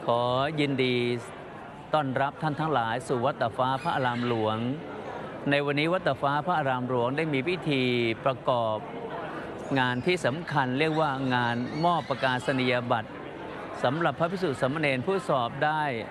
ขอยินดีต้อนรับท่านทั้งหลายสู่วัดตาฟ้าพระอารามหลวงในวันนี้วัดตาฟ้าพระอารามหลวงได้มีพิธีประกอบงานที่สำคัญเรียกว่างานมอบประกาศนียบัตรสำหรับพระภิกษุสามเณรผู้สอบได้